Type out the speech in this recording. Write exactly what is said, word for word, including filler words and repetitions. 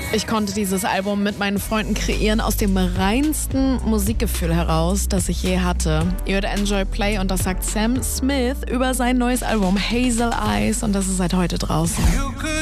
Ich konnte dieses Album mit meinen Freunden kreieren aus dem reinsten Musikgefühl heraus, das ich je hatte. Ihr hört Enjoy Play und das sagt Sam Smith über sein neues Album Hazel Eyes und das ist seit heute draußen.